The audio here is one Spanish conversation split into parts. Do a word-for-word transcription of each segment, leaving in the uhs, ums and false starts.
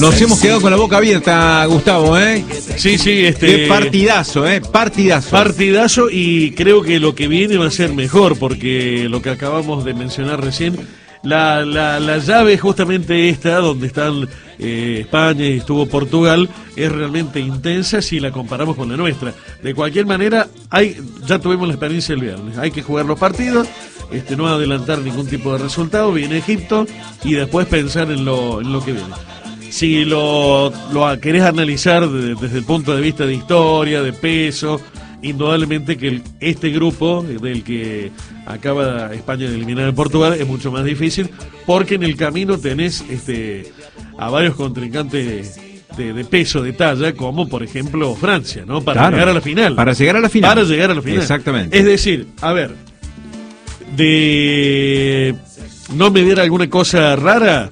Nos hemos quedado con la boca abierta, Gustavo, ¿eh? Sí, sí, este... Qué partidazo, ¿eh? Partidazo. Partidazo, y creo que lo que viene va a ser mejor, porque lo que acabamos de mencionar recién, la, la, la llave justamente esta, donde están eh, España y estuvo Portugal, es realmente intensa si la comparamos con la nuestra. De cualquier manera, hay ya tuvimos la experiencia el viernes, hay que jugar los partidos, este, no adelantar ningún tipo de resultado, viene Egipto, y después pensar en lo, en lo que viene. Si lo, lo querés analizar de, desde el punto de vista de historia, de peso, indudablemente que el, este grupo del que acaba España de eliminar a Portugal es mucho más difícil, porque en el camino tenés este a varios contrincantes de, de peso, de talla, como por ejemplo Francia, ¿no? Para claro, llegar a la final. Para llegar a la final. Para llegar a la final. Exactamente. Es decir, a ver, de no me diera alguna cosa rara,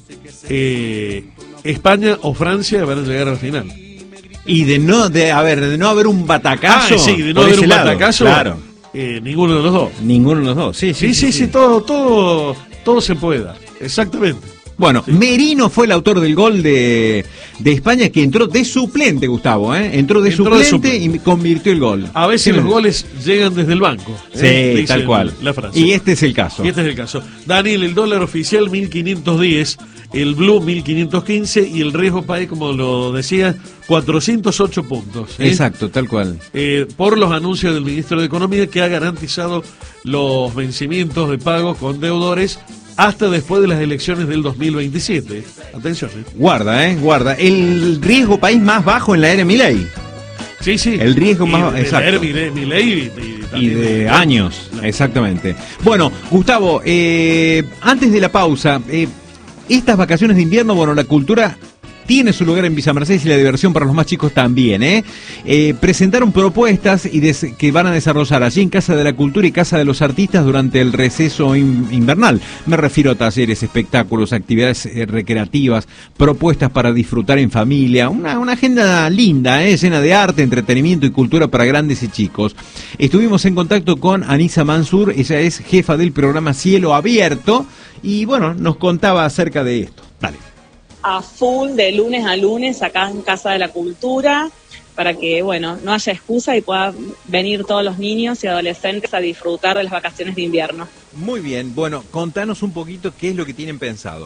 eh, España o Francia van a llegar a la final. Y de no, de a ver, de no haber un batacazo. Ah, sí, de no haber un lado, batacazo, claro. Eh, ninguno de los dos. Ninguno de los dos, sí, sí. Sí, sí, sí, sí, sí, todo, todo, todo se puede dar. Exactamente. Bueno, sí. Merino fue el autor del gol de, de España, que entró de suplente, Gustavo, ¿eh? Entró de, entró suplente, de suplente y convirtió el gol. A veces sí, los goles llegan desde el banco. ¿eh? Sí, tal cual. La frase. Y este es el caso. Y este es el caso. Daniel, el dólar oficial mil quinientos diez, el blue mil quinientos quince y el riesgo país, como lo decía, cuatrocientos ocho puntos. ¿eh? Exacto, tal cual. Eh, por los anuncios del ministro de Economía, que ha garantizado los vencimientos de pagos con deudores hasta después de las elecciones del dos mil veintisiete. Atención. ¿eh? Guarda, eh, guarda. El riesgo país más bajo en la era Milei. Sí, sí. El riesgo y más bajo, exacto. De la era Milei y, y, y de años, claro. Exactamente. Bueno, Gustavo, eh, antes de la pausa, eh, estas vacaciones de invierno, bueno, la cultura tiene su lugar en Villa Mercedes y la diversión para los más chicos también, ¿eh? Eh, presentaron propuestas y des que van a desarrollar allí en Casa de la Cultura y Casa de los Artistas durante el receso in invernal. Me refiero a talleres, espectáculos, actividades eh, recreativas, propuestas para disfrutar en familia, una, una agenda linda, ¿eh? Llena de arte, entretenimiento y cultura para grandes y chicos. Estuvimos en contacto con Anisa Mansur, ella es jefa del programa Cielo Abierto, y bueno, nos contaba acerca de esto. Dale. A full de lunes a lunes acá en Casa de la Cultura, para que, bueno, no haya excusa y puedan venir todos los niños y adolescentes a disfrutar de las vacaciones de invierno. Muy bien, bueno, contanos un poquito qué es lo que tienen pensado.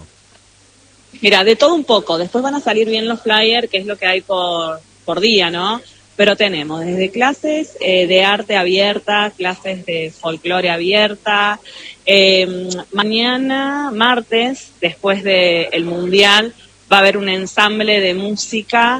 Mira, de todo un poco, después van a salir bien los flyers, que es lo que hay por, por día, ¿no? Pero tenemos desde clases eh, de arte abierta, clases de folclore abierta. Eh, mañana, martes, después del Mundial, va a haber un ensamble de música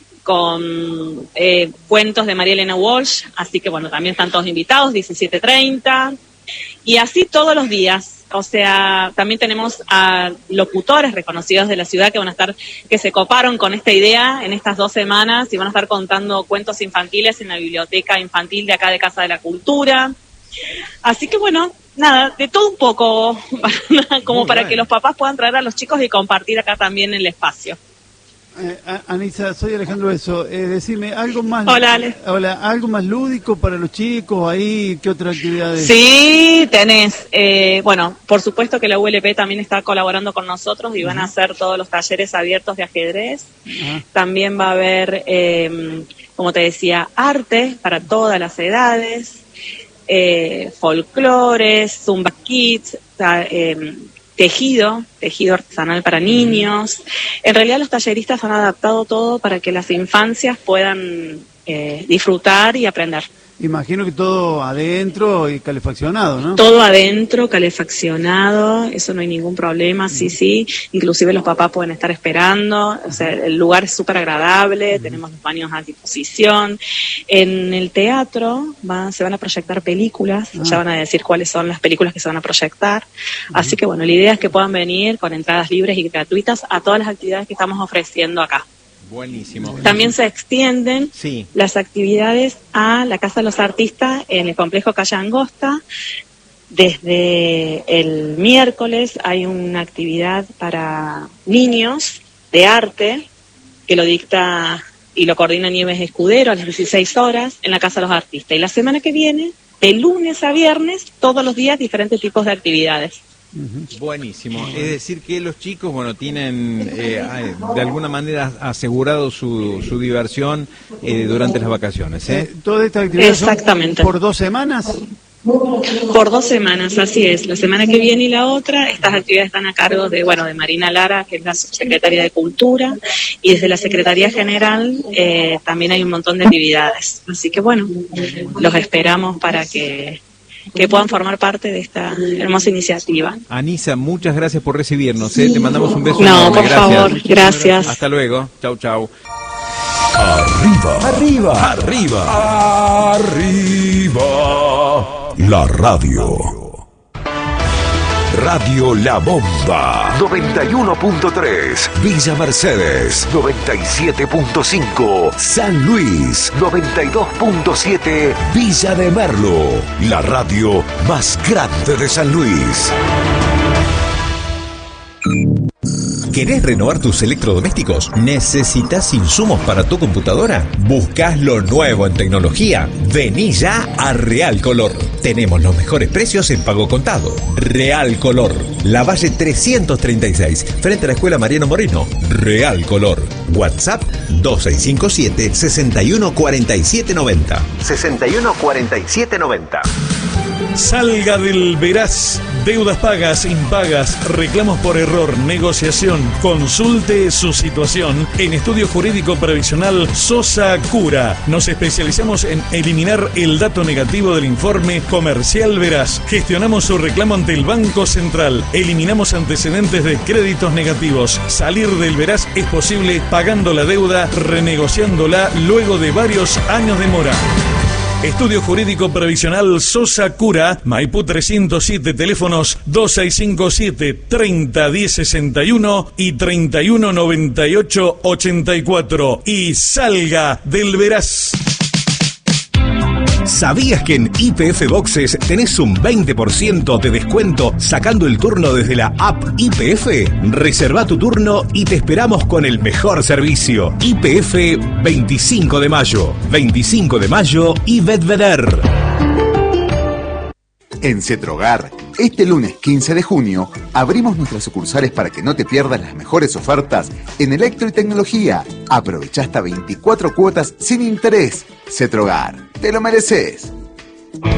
con eh, cuentos de María Elena Walsh, así que bueno, también están todos invitados, diecisiete treinta, y así todos los días. O sea, también tenemos a locutores reconocidos de la ciudad que van a estar, que se coparon con esta idea en estas dos semanas y van a estar contando cuentos infantiles en la biblioteca infantil de acá de Casa de la Cultura. Así que bueno, nada, de todo un poco, como Muy para bien. Que los papás puedan traer a los chicos y compartir acá también el espacio. Eh, Anisa, soy Alejandro Beso. Eh, decime, algo más. Hola, Ale. Hola, algo más lúdico para los chicos ahí. ¿Qué otra actividades? Sí, tenés. Eh, bueno, por supuesto que la U L P también está colaborando con nosotros y van uh-huh. a hacer todos los talleres abiertos de ajedrez. Uh-huh. También va a haber, eh, como te decía, arte para todas las edades, eh, folclores, zumba kids, eh, tejido, tejido artesanal para niños. En realidad los talleristas han adaptado todo para que las infancias puedan eh, disfrutar y aprender. Imagino que todo adentro y calefaccionado, ¿no? Todo adentro, calefaccionado, eso no hay ningún problema, sí, sí. Inclusive los papás pueden estar esperando, o sea, el lugar es súper agradable, uh-huh. tenemos los baños a disposición. En el teatro va, se van a proyectar películas, uh-huh. ya van a decir cuáles son las películas que se van a proyectar. Uh-huh. Así que bueno, la idea es que puedan venir con entradas libres y gratuitas a todas las actividades que estamos ofreciendo acá. Buenísimo. También se extienden sí. las actividades a la Casa de los Artistas en el complejo Calle Angosta. Desde el miércoles hay una actividad para niños de arte que lo dicta y lo coordina Nieves Escudero a las dieciséis horas en la Casa de los Artistas. Y la semana que viene, de lunes a viernes, todos los días diferentes tipos de actividades. Buenísimo. Es decir que los chicos, bueno, tienen eh, de alguna manera asegurado su, su diversión eh, durante las vacaciones, ¿eh? Eh, ¿Toda esta actividad Exactamente. por dos semanas? Por dos semanas, así es. La semana que viene y la otra, estas actividades están a cargo de, bueno, de Marina Lara, que es la subsecretaria de Cultura, y desde la Secretaría General eh, también hay un montón de actividades. Así que bueno, los esperamos para que, que puedan formar parte de esta hermosa iniciativa. Anisa, muchas gracias por recibirnos, ¿eh? Te mandamos un beso No, enorme. por Gracias. favor, gracias. Hasta luego. Chau, chau. Arriba, arriba, arriba, arriba. La radio. Radio La Bomba. noventa y uno punto tres. Villa Mercedes. noventa y siete punto cinco. San Luis. noventa y dos punto siete. Villa de Merlo. La radio más grande de San Luis. ¿Querés renovar tus electrodomésticos? ¿Necesitas insumos para tu computadora? ¿Buscas lo nuevo en tecnología? Vení ya a Real Color. Tenemos los mejores precios en pago contado. Real Color, Lavalle trescientos treinta y seis, frente a la Escuela Mariano Moreno. Real Color. WhatsApp dos seis cinco siete, seis uno cuatro siete nueve cero. seis uno cuatro siete nueve cero. Salga del Veraz. Deudas pagas, impagas, reclamos por error, negociación. Consulte su situación en Estudio Jurídico Previsional Sosa Cura. Nos especializamos en eliminar el dato negativo del informe comercial Veraz. Gestionamos su reclamo ante el Banco Central. Eliminamos antecedentes de créditos negativos. Salir del Veraz es posible pagando la deuda, renegociándola luego de varios años de mora. Estudio Jurídico Previsional Sosa Cura, Maipú trescientos siete, teléfonos dos seis cinco siete, treinta diez sesenta y uno y treinta y uno noventa y ocho ochenta y cuatro. Y salga del Veraz. ¿Sabías que en Y P F Boxes tenés un veinte por ciento de descuento sacando el turno desde la app Y P F? Reserva tu turno y te esperamos con el mejor servicio. Y P F veinticinco de mayo. veinticinco de mayo y Bedveder. En Cetrogar, este lunes quince de junio, abrimos nuestras sucursales para que no te pierdas las mejores ofertas en electro y tecnología. Aprovecha hasta veinticuatro cuotas sin interés. Cetrogar, te lo mereces.